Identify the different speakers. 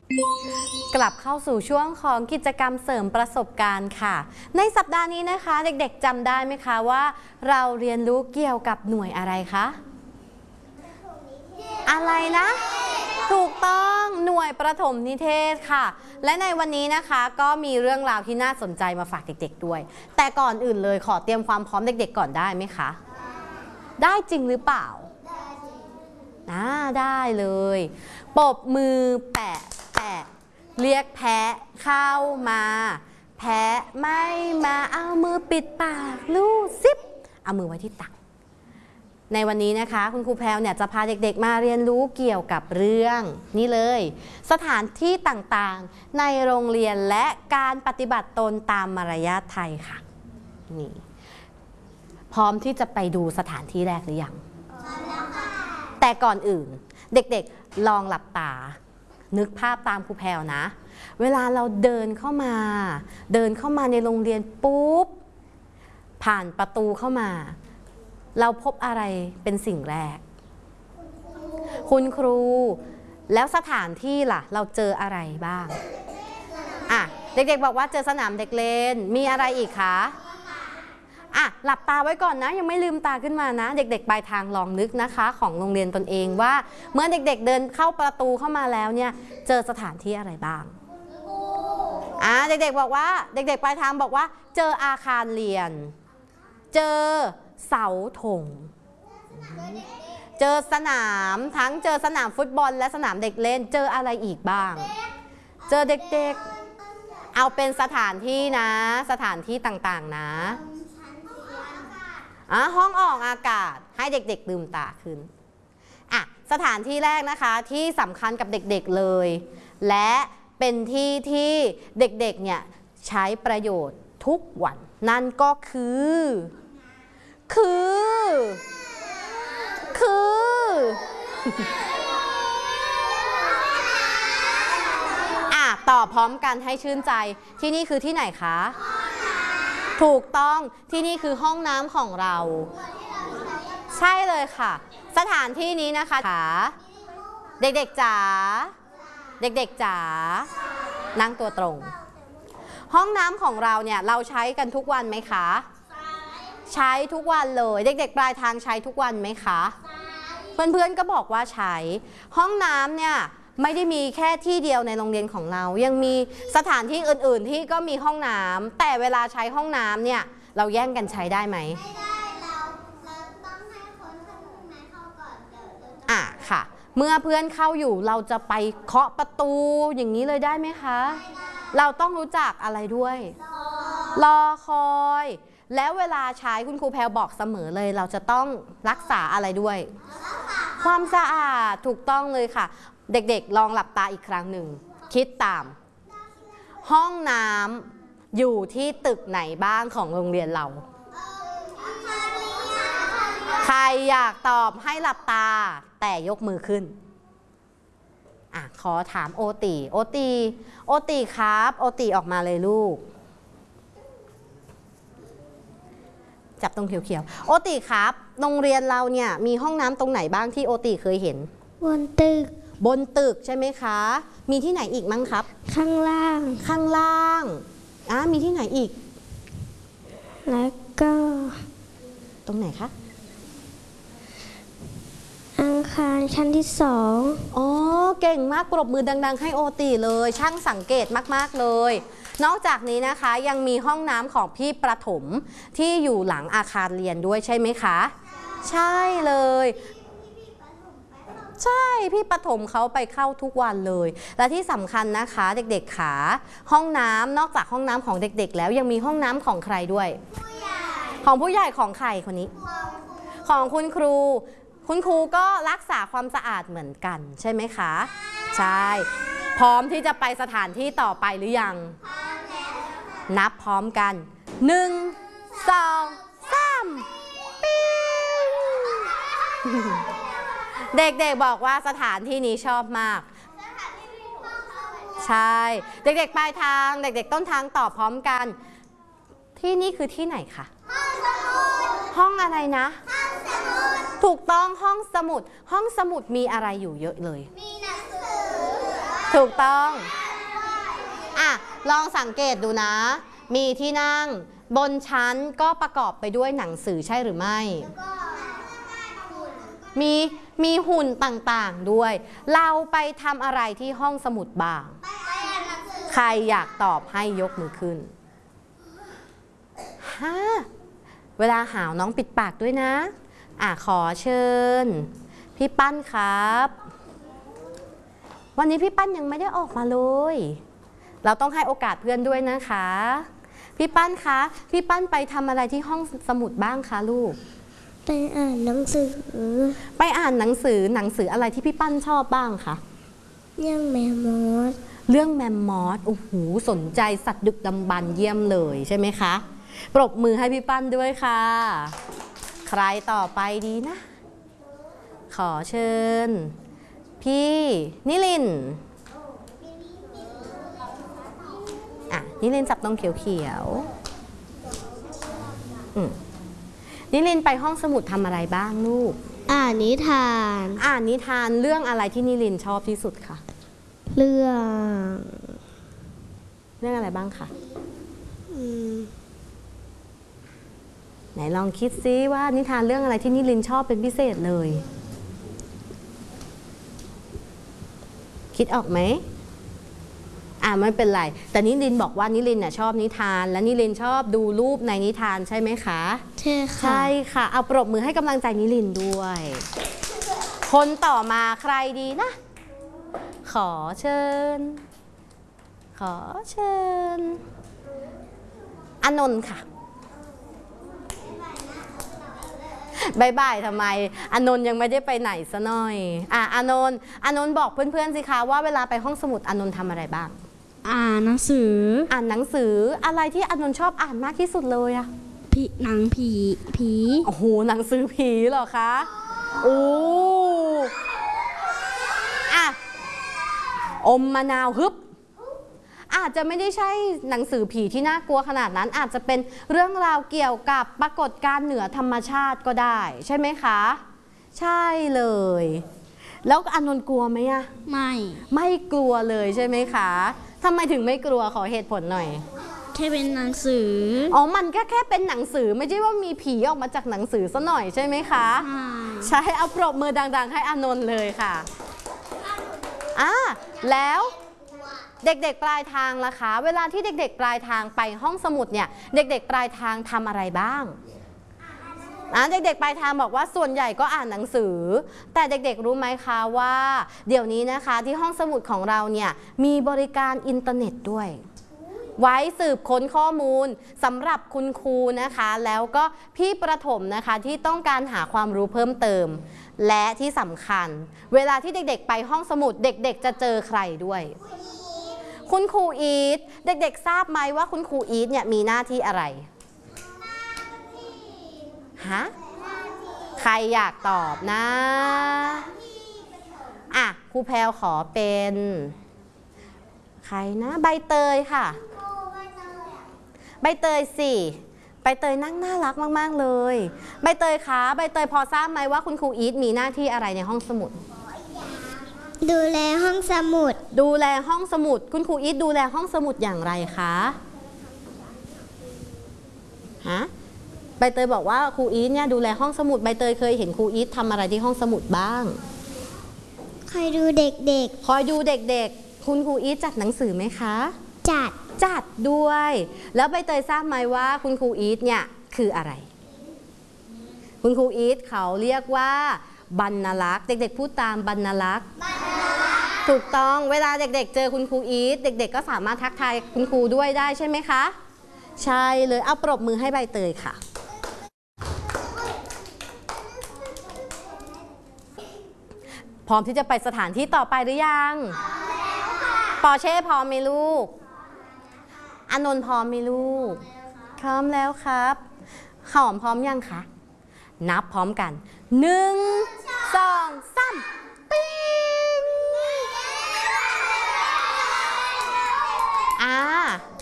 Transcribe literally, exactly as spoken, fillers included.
Speaker 1: กลับเข้าสู่ช่วงของกิจกรรมเสริมประสบการณ์ค่ะในสัปดาห์นี้นะคะเด็กๆจำได้ไหมคะว่าเราเรียนรู้เกี่ยวกับหน่วยอะไรคะอะไรนะถูกต้องหน่วยประถมนิเทศค่ะและในวันนี้นะคะก็มีเรื่องราวที่น่าสนใจมาฝากเด็กๆด้วยแต่ก่อนอื่นเลยขอเตรียมความพร้อมเด็กๆก่อนได้ไหมคะได้จริงหรือเปล่าอ่าได้เลยปรบมือแปะแปะเรียกแพะเข้ามาแพะไม่มาเอามือปิดปากลูดซิปเอามือไว้ที่ตักในวันนี้นะคะคุณครูแพรวเนี่ยจะพาเด็กๆมาเรียนรู้เกี่ยวกับเรื่องนี่เลยสถานที่ต่างๆในโรงเรียนและการปฏิบัติตนตามมารยาทไทยค่ะนี่พร้อมที่จะไปดูสถานที่แรกหรือยังแต่ก่อนอื่นเด็กๆลองหลับตานึกภาพตามครูแพรวนะเวลาเราเดินเข้ามาเดินเข้ามาในโรงเรียนปุ๊บผ่านประตูเข้ามาเราพบอะไรเป็นสิ่งแรกคุณครูแล้วสถานที่ล่ะเราเจออะไรบ้างอ่ะเด็กๆบอกว่าเจอสนามเด็กเล่นมีอะไรอีกคะอ่ะหลับตาไว้ก่อนนะยังไม่ลืมตาขึ้นมานะเด็กๆปลายทางลองนึกนะคะของโรงเรียนตนเองว่าเมื่อเด็กๆเดินเข้าประตูเข้ามาแล้วเนี่ยเจอสถานที่อะไรบ้างอ่ะเด็กๆบอกว่าเด็กๆปลายทางบอกว่าเจออาคารเรียนเจอเสาธงเจอสนามทั้งเจอสนามฟุตบอลและสนามเด็กเล่นเจออะไรอีกบ้างเจอเด็กๆเอาเป็นสถานที่นะสถานที่ต่างๆนะอ่ะห้องออกอากาศให้เด็กๆลืมตาขึ้นอ่ะสถานที่แรกนะคะที่สำคัญกับเด็กๆเลยและเป็นที่ที่เด็กๆเนี่ยใช้ประโยชน์ทุกวันนั่นก็คือคือคืออ่ะตอบพร้อมกันให้ชื่นใจที่นี่คือที่ไหนคะถูกต้องที่นี่คือห้องน้ำของเราใช่เลยค่ะสถานที่นี้นะคะเด็กๆจ๋าเด็กๆจ๋านั่งตัวตรงห้องน้ำของเราเนี่ยเราใช้กันทุกวันไหมคะใช้ทุกวันเลยเด็กๆปลายทางใช้ทุกวันไหมคะเพื่อนๆก็บอกว่าใช้ห้องน้ำเนี่ยไม่ได้มีแค่ที่เดียวในโรงเรียนของเรายังมีสถานที่อื่นๆที่ก็มีห้องน้ำแต่เวลาใช้ห้องน้ำเนี่ยเราแย่งกันใช้ได้ไหมไม่ได้เราเราต้องให้คนข้างในเข้าก่อนเดี๋ยวอ่ะค่ะเมื่อเพื่อนเข้าอยู่เราจะไปเคาะประตูอย่างนี้เลยได้ไหมคะเราต้องรู้จักอะไรด้วยรอคอยแล้วเวลาใช้คุณครูแพรบอกเสมอเลยเราจะต้องรักษาอะไรด้วยความสะอาดถูกต้องเลยค่ะเด็กๆลองหลับตาอีกครั้งหนึ่งคิดตามห้องน้ำอยู่ที่ตึกไหนบ้างของโรงเรียนเราใครอยากตอบให้หลับตาแต่ยกมือขึ้นอ่ะขอถามโอตีโอตีโอตีครับโอตีออกมาเลยลูกจับตรงเขียวๆโอติครับโรงเรียนเราเนี่ยมีห้องน้ำตรงไหนบ้างที่โอติเคยเห็น
Speaker 2: บนตึก
Speaker 1: บนตึกใช่ไหมคะมีที่ไหนอีกมั้งครับ
Speaker 2: ข้างล่าง
Speaker 1: ข้างล่างอ่ะมีที่ไหนอีก
Speaker 2: แล้วก็
Speaker 1: ตรงไหนคะ
Speaker 2: อาคารชั้นที่สอง
Speaker 1: อ๋อเก่งมากปรบมือดังๆให้โอติเลยช่างสังเกตมากๆเลยนอกจากนี้นะคะยังมีห้องน้ำของพี่ประถมที่อยู่หลังอาคารเรียนด้วยใช่ไหมคะใช่เลยใช่พี่ประถมเขาไปเข้าทุกวันเลยและที่สำคัญนะคะเด็กๆขาห้องน้ำนอกจากห้องน้ำของเด็กๆแล้วยังมีห้องน้ำของใครด้วยของผู้ใหญ่ของใครคนนี้ของคุณครูคุณครูก็รักษาความสะอาดเหมือนกันใช่ไหมคะใช่พร้อมที่จะไปสถานที่ต่อไปหรือยังนับพร้อมกันหนึ่งสองสามปิ๊งเด็กๆบอกว่าสถานที่นี้ชอบมากใช่เด็กๆปลายทางเด็กๆต้นทางตอบพร้อมกันที่นี่คือที่ไหนคะห้องอะไรนะถูกต้องห้องสมุดห้องสมุดมีอะไรอยู่เยอะเลยมีหนังสือถถูกต้องอ่ะลองสังเกตดูนะมีที่นั่งบนชั้นก็ประกอบไปด้วยหนังสือใช่หรือไม่มีมีหุ่นต่างๆด้วยเราไปทำอะไรที่ห้องสมุดบ้างใครอยากตอบให้ยกมือขึ้นฮะเวลาหาวน้องปิดปากด้วยนะอ่ะขอเชิญพี่ปั้นครับวันนี้พี่ปั้นยังไม่ได้ออกมาเลยเราต้องให้โอกาสเพื่อนด้วยนะคะพี่ปั้นคะพี่ปั้นไปทำอะไรที่ห้องสมุดบ้างคะลูก
Speaker 2: ไปอ่านหนังสือ
Speaker 1: ไปอ่านหนังสือหนังสืออะไรที่พี่ปั้นชอบบ้างคะ
Speaker 2: เรื่องแมมมอส
Speaker 1: เรื่องแมมมอสโอ้โหสนใจสัตว์ดึกดำบรรพ์เยี่ยมเลยใช่ไหมคะปรบมือให้พี่ปั้นด้วยค่ะใครต่อไปดีนะขอเชิญพี่นิลินอ่ะนิลินจับตรงเขียวๆอืมนิลินไปห้องสมุดทำอะไรบ้างลูก
Speaker 2: อ่านนิทาน
Speaker 1: อ่านนิทานเรื่องอะไรที่นิลินชอบที่สุดคะ
Speaker 2: เรื่อง
Speaker 1: เรื่องอะไรบ้างคะ
Speaker 2: อืม
Speaker 1: ไหนลองคิดซิว่านิทานเรื่องอะไรที่นิลินชอบเป็นพิเศษเลยคิดออกไหมอ่าไม่เป็นไรแต่นิลินบอกว่านิลินน่ะชอบนิทานและนิลินชอบดูรูปในนิทานใช่ไหมคะ
Speaker 2: ใช่ค่ะ
Speaker 1: ใช่ค่ะเอาปรบมือให้กำลังใจนิลินด้วยคนต่อมาใครดีนะขอเชิญขอเชิญอานนท์ค่ะบายบายทำไมอานนท์ยังไม่ได้ไปไหนซะหน่อยอ่ะอานนท์อานนท์บอกเพื่อนๆสิคะว่าเวลาไปห้องสมุดอานนท์ทำอะไรบ้าง
Speaker 2: อ่านหนังสือ
Speaker 1: อ่านหนังสืออะไรที่อานนท์ชอบอ่านมากที่สุดเลยอะ
Speaker 2: ผีหนังผีผี
Speaker 1: โอ้โหหนังสือผีเหรอคะโอ้อะอมมะนาวฮึบอาจจะไม่ได้ใช่หนังสือผีที่น่ากลัวขนาดนั้นอาจจะเป็นเรื่องราวเกี่ยวกับปรากฏการณ์เหนือธรรมชาติก็ได้ใช่ไหมคะใช่เลยแล้วอานนท์กลัวไหมอะ
Speaker 2: ไม่
Speaker 1: ไม่กลัวเลยใช่ไหมคะทำไมถึงไม่กลัวขอเหตุผลหน่อย
Speaker 2: แค่เป็นหนังสือ
Speaker 1: อ๋อมันก็แค่เป็นหนังสือไม่ใช่ว่ามีผีออกมาจากหนังสือซะหน่อยใช่ไหมคะใช่เอาปรบมือดังๆให้อานนท์เลยค่ะอ่ะแล้วเด็กๆปลายทางล่ะคะเวลาที่เด็กๆปลายทางไปห้องสมุดเนี่ยเด็กๆปลายทางทำอะไรบ้างอ่ะเด็กๆปลายทางบอกว่าส่วนใหญ่ก็อ่านหนังสือแต่เด็กๆรู้ไหมคะว่าเดี๋ยวนี้นะคะที่ห้องสมุดของเราเนี่ยมีบริการอินเทอร์เน็ตด้วยไว้สืบค้นข้อมูลสำหรับคุณครูนะคะแล้วก็พี่ประถมนะคะที่ต้องการหาความรู้เพิ่มเติมและที่สำคัญเวลาที่เด็กๆไปห้องสมุดเด็กๆจะเจอใครด้วยคุณครูอีทเด็กๆทราบไหมว่าคุณครูอีทเนี่ยมีหน้าที่อะไรฮะใครอยากตอบนะอ่ะครูแพรวขอเป็นใครนะใบเตยค่ะใบเตยสิใบเตยนั่งน่ารักมากๆเลยใบเตยคะใบเตยพอทราบไหมว่าคุณครูอีทมีหน้าที่อะไรในห้องสมุด
Speaker 2: ดูแลห้องสมุด
Speaker 1: ดูแลห้องสมุดคุณครูอีทดูแลห้องสมุดอย่างไรคะฮะใบเตยบอกว่าครูอีทเนี่ยดูแลห้องสมุดใบเตยเคยเห็นครูอีททำอะไรที่ห้องสมุดบ้าง
Speaker 2: คอยดูเด็ก
Speaker 1: ๆคอยดูเด็กๆคุณครูอีทจัดหนังสือไหมคะ
Speaker 2: จัด
Speaker 1: จัดด้วยแล้วใบเตยทราบไหมว่าคุณครูอีทเนี่ยคืออะไรคุณครูอีทเขาเรียกว่าบรรณารักษ์เด็กๆพูดตามบรรณารักษ์ถูกต้องเวลาเด็กๆเจอคุณครูอีทเด็กๆก็สามารถทักทายคุณครูด้วยได้ใช่ไหมคะใช่เลยเอาปรบมือให้ใบเตยค่ะพร้อมที่จะไปสถานที่ต่อไปหรือยังปอเช่พร้อมไหมลูกอานนท์พร้อมไหมลูกพร้อมแล้วครับหอมพร้อมยังคะนับพร้อมกันหนึ่งสองสามปิ๊งอ่า